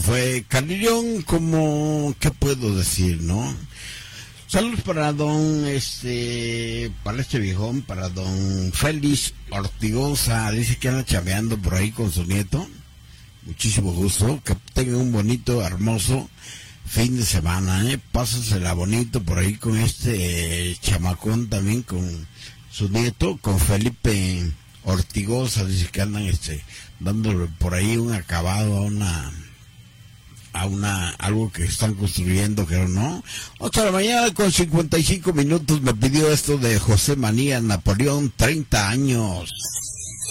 fue Carillón, como, ¿qué puedo decir, no? Saludos para para este viejón, para don Félix Ortigosa, dice que anda chameando por ahí con su nieto. Muchísimo gusto, que tengan un bonito, hermoso fin de semana, pásasela bonito por ahí con este chamacón también, con su nieto, con Felipe Ortigosa, dice que andan dándole por ahí un acabado a algo que están construyendo, creo, ¿no? 8 de la mañana con 55 minutos, me pidió esto de José Manía, Napoleón, 30 años.